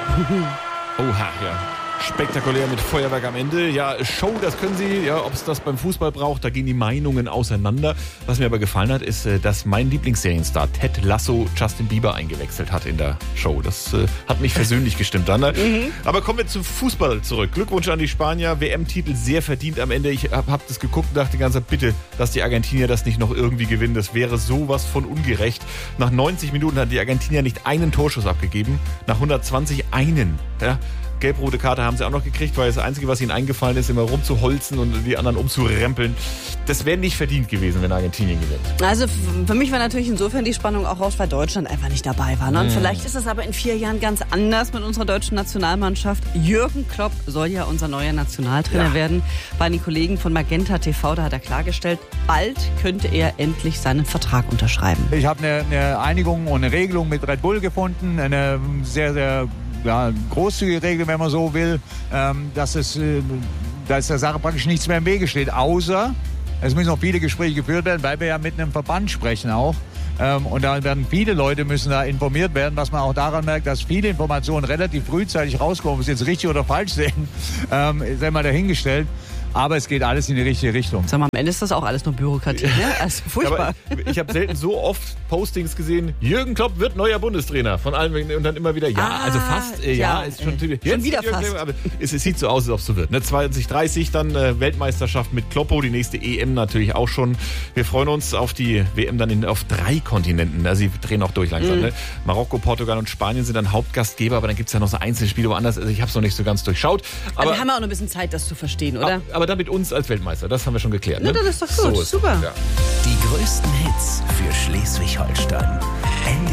Oha, ja. Spektakulär mit Feuerwerk am Ende. Ja, Show, das können sie. Ja, ob es das beim Fußball braucht, da gehen die Meinungen auseinander. Was mir aber gefallen hat, ist, dass mein Lieblingsserienstar Ted Lasso Justin Bieber eingewechselt hat in der Show. Das hat mich persönlich gestimmt dann. Aber kommen wir zum Fußball zurück. Glückwunsch an die Spanier. WM-Titel sehr verdient am Ende. Ich hab das geguckt und dachte die ganze Zeit, bitte, dass die Argentinier das nicht noch irgendwie gewinnen. Das wäre sowas von ungerecht. Nach 90 Minuten hat die Argentinier nicht einen Torschuss abgegeben. Nach 120 einen. Ja. Gelb-rote Karte haben sie auch noch gekriegt, weil das Einzige, was ihnen eingefallen ist, immer rumzuholzen und die anderen umzurempeln. Das wäre nicht verdient gewesen, wenn Argentinien gewinnt. Also für mich war natürlich insofern die Spannung auch raus, weil Deutschland einfach nicht dabei war. Ne? Und vielleicht ist es aber in 4 Jahren ganz anders mit unserer deutschen Nationalmannschaft. Jürgen Klopp soll ja unser neuer Nationaltrainer werden. Bei den Kollegen von Magenta TV, da hat er klargestellt, bald könnte er endlich seinen Vertrag unterschreiben. Ich habe eine Einigung und eine Regelung mit Red Bull gefunden, eine sehr, sehr großzügige Regel, wenn man so will, dass der Sache praktisch nichts mehr im Wege steht, außer es müssen noch viele Gespräche geführt werden, weil wir ja mit einem Verband sprechen auch. Und da werden viele Leute müssen da informiert werden, was man auch daran merkt, dass viele Informationen relativ frühzeitig rauskommen. Ob sie jetzt richtig oder falsch sehen, sei mal dahingestellt. Aber es geht alles in die richtige Richtung. Sag mal, am Ende ist das auch alles nur Bürokratie, ne? Also furchtbar. Aber ich habe selten so oft Postings gesehen, Jürgen Klopp wird neuer Bundestrainer. Von allen und dann immer wieder, also fast, ist schon wieder fast. Aber es sieht so aus, als ob es so wird. Ne? 2030 dann Weltmeisterschaft mit Kloppo, die nächste EM natürlich auch schon. Wir freuen uns auf die WM dann auf 3 Kontinenten. Also sie drehen auch durch langsam. Ne? Marokko, Portugal und Spanien sind dann Hauptgastgeber, aber dann gibt es ja noch so Einzelspiele woanders. Also ich habe es noch nicht so ganz durchschaut. Aber wir haben ja auch noch ein bisschen Zeit, das zu verstehen, oder? Aber dann mit uns als Weltmeister, das haben wir schon geklärt. Ne? Ja, das ist doch gut, super. Die größten Hits für Schleswig-Holstein.